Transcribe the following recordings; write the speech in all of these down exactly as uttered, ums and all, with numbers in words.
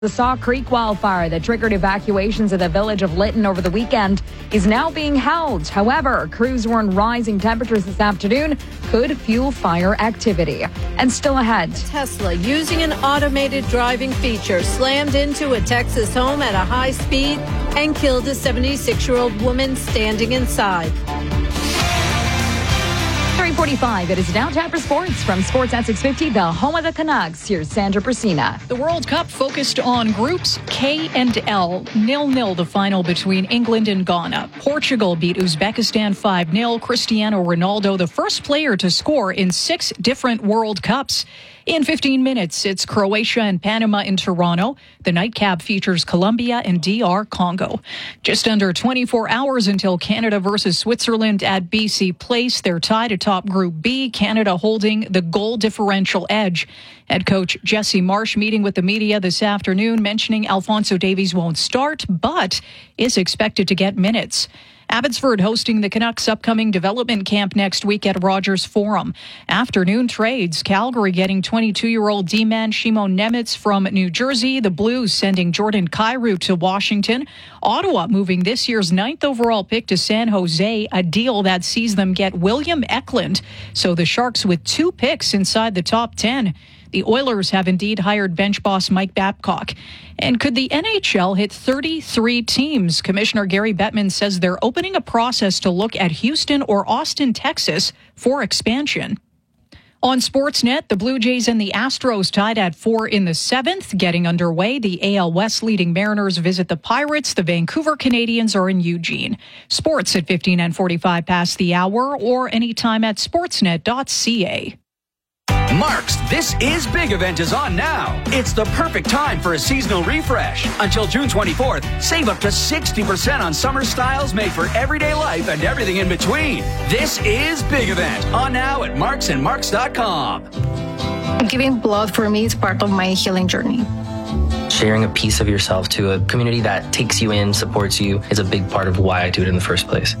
The Saw Creek wildfire that triggered evacuations of the village of Lytton over the weekend is now being held. However, crews warn rising temperatures this afternoon could fuel fire activity. And still ahead, Tesla, using an automated driving feature, slammed into a Texas home at a high speed and killed a seventy-six-year-old woman standing inside. three forty-five, it is now time for sports from Sportsnet six fifty, the home of the Canucks. Here's Sandra Brasina. The World Cup focused on groups K and L. nil-nil the final between England and Ghana. Portugal beat Uzbekistan five nil. Cristiano Ronaldo, the first player to score in six different World Cups. In fifteen minutes, it's Croatia and Panama in Toronto. The nightcap features Colombia and D R Congo. Just under twenty-four hours until Canada versus Switzerland at B C Place. They're tied atop Group B, Canada holding the goal differential edge. Head coach Jesse Marsh meeting with the media this afternoon, mentioning Alphonso Davies won't start, but is expected to get minutes. Abbotsford hosting the Canucks' upcoming development camp next week at Rogers Forum. Afternoon trades, Calgary getting twenty-two-year-old D-man Shimon Nemitz from New Jersey. The Blues sending Jordan Kyrou to Washington. Ottawa moving this year's ninth overall pick to San Jose, a deal that sees them get William Eklund. So the Sharks with two picks inside the top ten. The Oilers have indeed hired bench boss Mike Babcock. And could the N H L hit thirty-three teams? Commissioner Gary Bettman says they're opening a process to look at Houston or Austin, Texas for expansion. On Sportsnet, the Blue Jays and the Astros tied at four in the seventh. Getting underway, the A L West leading Mariners visit the Pirates. The Vancouver Canadians are in Eugene. Sports at fifteen and forty-five past the hour or anytime at sportsnet dot c a. Mark's This Is Big event is on now. It's the perfect time for a seasonal refresh. Until June twenty-fourth, save up to sixty percent on summer styles made for everyday life and everything in between. This Is Big event on now at marks and marks dot com. Giving blood for me is part of my healing journey. Sharing a piece of yourself to a community that takes you in, supports you, is a big part of why I do it in the first place.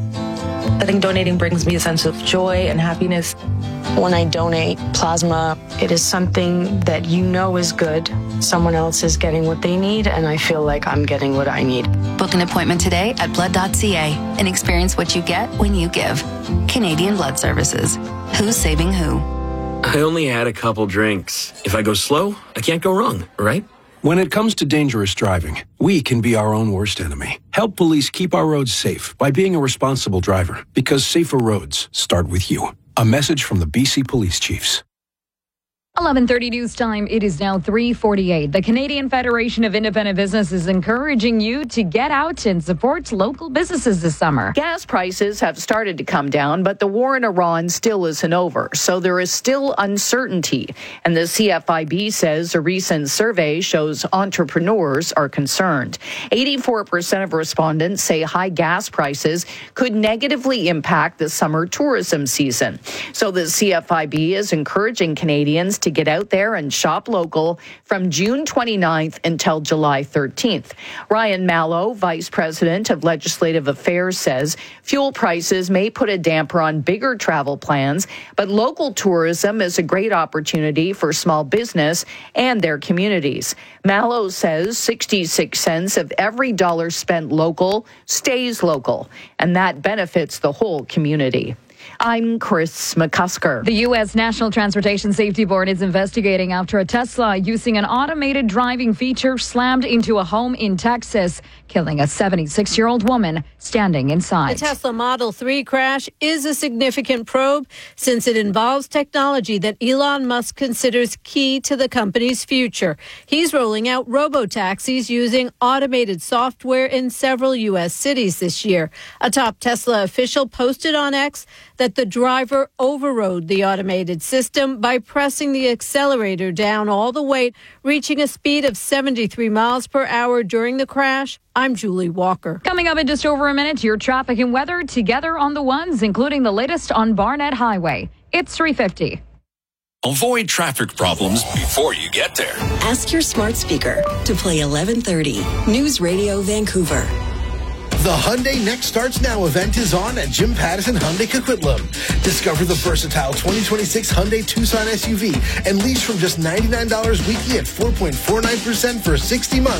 I think donating brings me a sense of joy and happiness. When I donate plasma, it is something that you know is good. Someone else is getting what they need, and I feel like I'm getting what I need. Book an appointment today at blood dot c a and experience what you get when you give. Canadian Blood Services. Who's saving who? I only had a couple drinks. If I go slow, I can't go wrong, right? When it comes to dangerous driving, we can be our own worst enemy. Help police keep our roads safe by being a responsible driver, because safer roads start with you. A message from the B C Police Chiefs. eleven thirty news time. It is now three forty-eight. The Canadian Federation of Independent Business is encouraging you to get out and support local businesses this summer. Gas prices have started to come down, but the war in Iran still isn't over, so there is still uncertainty. And the C F I B says a recent survey shows entrepreneurs are concerned. eighty-four percent of respondents say high gas prices could negatively impact the summer tourism season. So the C F I B is encouraging Canadians to get out there and shop local from June twenty-ninth until July thirteenth. Ryan Mallow, Vice President of Legislative Affairs, says fuel prices may put a damper on bigger travel plans, but local tourism is a great opportunity for small business and their communities. Mallow says sixty-six cents of every dollar spent local stays local, and that benefits the whole community. I'm Chris McCusker. The U S National Transportation Safety Board is investigating after a Tesla using an automated driving feature slammed into a home in Texas, killing a seventy-six-year-old woman standing inside. The Tesla Model three crash is a significant probe since it involves technology that Elon Musk considers key to the company's future. He's rolling out robo-taxis using automated software in several U S cities this year. A top Tesla official posted on X that the driver overrode the automated system by pressing the accelerator down all the way, reaching a speed of seventy-three miles per hour during the crash. I'm Julie Walker. Coming up in just over a minute, your traffic and weather together on the ones, including the latest on Barnett Highway. It's three fifty. Avoid traffic problems before you get there. Ask your smart speaker to play eleven thirty News Radio Vancouver. The Hyundai Next Starts Now event is on at Jim Pattison Hyundai Coquitlam. Discover the versatile twenty twenty-six Hyundai Tucson S U V and lease from just ninety-nine dollars weekly at four point four nine percent for sixty months.